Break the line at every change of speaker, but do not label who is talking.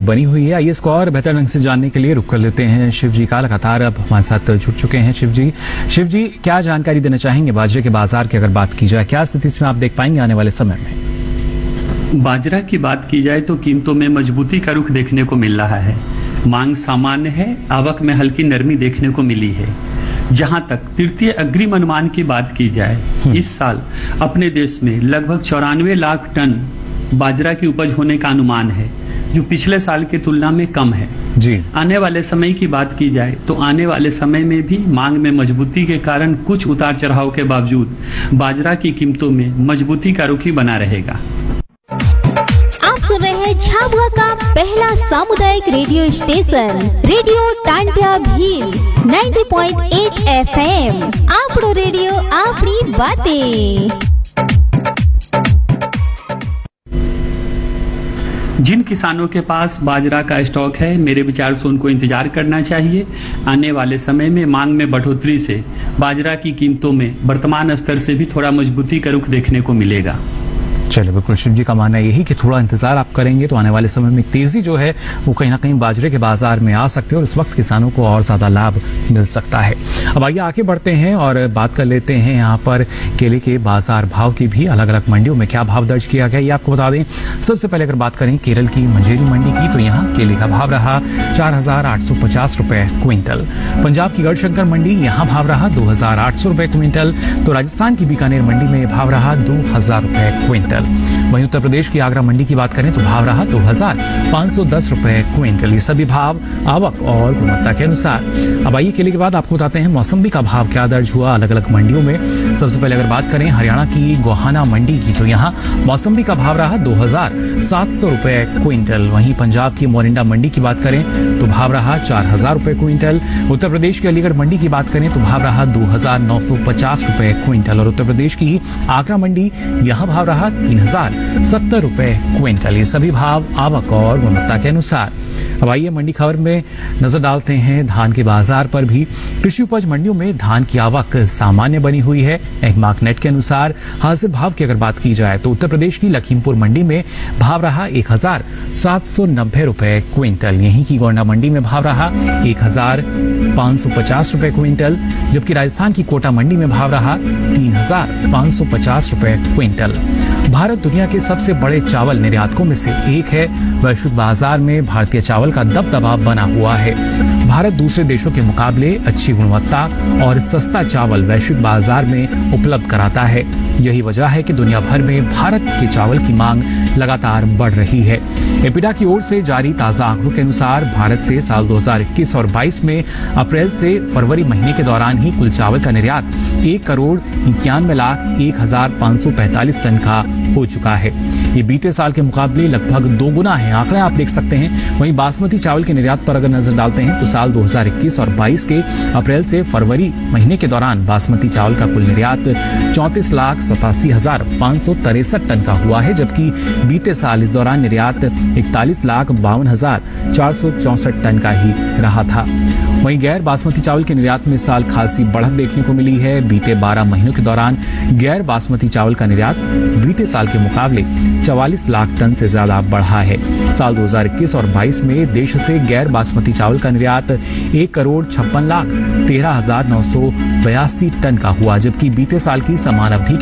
बनी हुई है। आइए इसको और बेहतर ढंग से जानने के लिए रुक कर लेते हैं शिव जी का। लगातार अब हमारे साथ जुड़ चुके हैं शिव जी क्या जानकारी देना चाहेंगे बाजरे के बाजार की अगर बात की जाए, क्या स्थिति इसमें आप देख पाएंगे आने वाले समय में?
बाजरा की बात की जाए तो कीमतों में मजबूती का रुख देखने को मिल रहा है। मांग सामान्य है, आवक में हल्की नरमी देखने को मिली है। जहां तक तृतीय अग्रिम अनुमान की बात की जाए, इस साल अपने देश में लगभग 94 लाख टन बाजरा की उपज होने का अनुमान है, जो पिछले साल की तुलना में कम है।
जी।
आने वाले समय की बात की जाए तो आने वाले समय में भी मांग में मजबूती के कारण कुछ उतार चढ़ाव के बावजूद बाजरा की कीमतों में मजबूती का रुख ही बना रहेगा।
आप सुन रहे हैं झाबुआ का पहला सामुदायिक radio station radio Tantia Bhil 90.8 FM। आपड़ो radio आपड़ी बातें।
जिन किसानों के पास बाजरा का स्टॉक है, मेरे विचार से उनको इंतजार करना चाहिए। आने वाले समय में मांग में बढ़ोतरी से बाजरा की कीमतों में वर्तमान स्तर से भी थोड़ा मजबूती का रुख देखने को मिलेगा।
चलिए, बिल्कुल शिव जी का मानना यही कि थोड़ा इंतजार आप करेंगे तो आने वाले समय में तेजी जो है वो कहीं ना कहीं बाजरे के बाजार में आ सकते हैं और इस वक्त किसानों को और ज्यादा लाभ मिल सकता है। अब आइए आगे बढ़ते हैं और बात कर लेते हैं यहाँ पर केले के बाजार भाव की भी। अलग अलग मंडियों में क्या भाव दर्ज किया गया ये आपको बता दें। सबसे पहले अगर बात करें केरल की मंजेरी मंडी की तो यहाँ केले का भाव रहा 4,850 रुपए क्विंटल। पंजाब की गढ़शंकर मंडी यहाँ भाव रहा 2,800 रुपए क्विंटल। तो राजस्थान की बीकानेर मंडी में भाव रहा 2,000 रुपए क्विंटल। वहीं उत्तर प्रदेश की आगरा मंडी की बात करें तो भाव रहा 2,510 रुपए क्विंटल। ये सभी भाव आवक और गुणवत्ता के अनुसार। अब आइए केले के बाद आपको बताते हैं मौसम्बी का भाव क्या दर्ज हुआ अलग अलग मंडियों में। सबसे पहले अगर बात करें हरियाणा की गोहाना मंडी की तो यहाँ मौसम्बी का भाव रहा 2,700 रुपए क्विंटल। वहीं पंजाब की मोरिंडा मंडी की बात करें तो भाव रहा 4,000 रुपए क्विंटल। उत्तर प्रदेश की अलीगढ़ मंडी की बात करें तो भाव रहा 2,950 रुपए क्विंटल। और उत्तर प्रदेश की आगरा मंडी यहाँ भाव रहा 3,070 रुपए क्विंटल। ये सभी भाव आवक और गुणवत्ता के अनुसार। अब आइए मंडी खबर में नजर डालते हैं धान के बाजार पर भी। कृषि उपज मंडियों में धान की आवक सामान्य बनी हुई है। एगमार्क नेट के अनुसार हाजिर भाव की अगर बात की जाए तो उत्तर प्रदेश की लखीमपुर मंडी में भाव रहा 1,790 रुपए क्विंटल। यहीं की गोंडा मंडी में भाव रहा 1,550 रुपए क्विंटल, जबकि राजस्थान की कोटा मंडी में भाव रहा 3,550 रुपए क्विंटल। भारत दुनिया के सबसे बड़े चावल निर्यातकों में से एक है। वैश्विक बाजार में भारतीय चावल का दबदबा बना हुआ है। भारत दूसरे देशों के मुकाबले अच्छी गुणवत्ता और सस्ता चावल वैश्विक बाजार में उपलब्ध कराता है। यही वजह है कि दुनिया भर में भारत के चावल की मांग लगातार बढ़ रही है। एपिडा की ओर से जारी ताजा आंकड़ों के अनुसार भारत से साल 2021 और 22 में अप्रैल से फरवरी महीने के दौरान ही कुल चावल का निर्यात 1,91,01,545 टन का हो चुका है। ये बीते साल के मुकाबले लगभग 2 गुना है। आंकड़े आप देख सकते हैं। वहीं बासमती चावल के निर्यात पर अगर नजर डालते हैं तो साल 2021 और 22 के अप्रैल से फरवरी महीने के दौरान बासमती चावल का कुल निर्यात 34,87,563 टन का हुआ है, जबकि बीते साल इस दौरान निर्यात 41,52,464 टन का ही रहा था। वहीं गैर बासमती चावल के निर्यात में साल खासी बढ़त देखने को मिली है। बीते 12 महीनों के दौरान गैर बासमती चावल का निर्यात बीते साल के मुकाबले 44 लाख टन से ज्यादा बढ़ा है। साल 2021 और 22 में देश से गैर बासमती चावल का निर्यात 1,56,13,982 टन का हुआ, जबकि बीते साल की समान अवधि